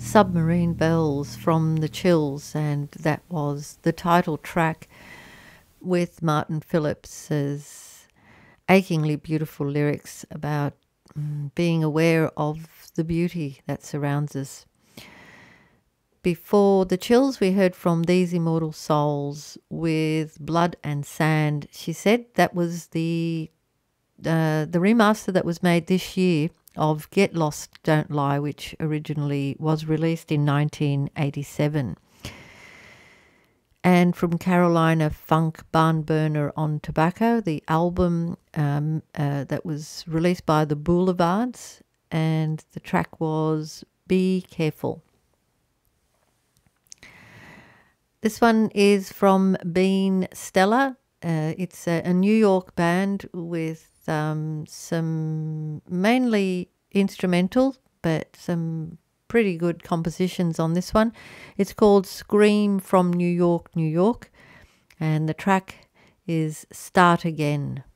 Submarine Bells from The Chills, and that was the title track with Martin Phillips's achingly beautiful lyrics about being aware of the beauty that surrounds us. Before The Chills, we heard from These Immortal Souls with Blood and Sand. She said that was the remaster that was made this year of Get Lost, Don't Lie, which originally was released in 1987. And from Carolina Funk, Barn Burner on Tobacco, the album that was released by the Boulevards, and the track was Be Careful. This one is from Bean Stella. It's a New York band with some mainly instrumental, but some pretty good compositions on this one. It's called Scream from New York, New York, and the track is Start Again.